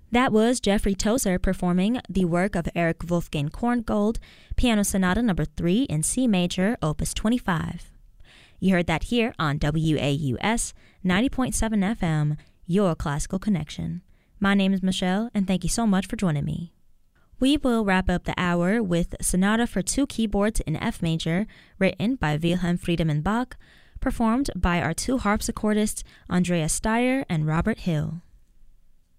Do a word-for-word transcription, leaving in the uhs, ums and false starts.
That was Jeffrey Tozer performing the work of Eric Wolfgang Korngold, Piano Sonata Number three in C Major, Opus twenty-five. You heard that here on W A U S ninety point seven F M, your classical connection. My name is Michelle, and thank you so much for joining me. We will wrap up the hour with Sonata for Two Keyboards in F Major, written by Wilhelm Friedemann Bach, performed by our two harpsichordists, Andreas Steyer and Robert Hill.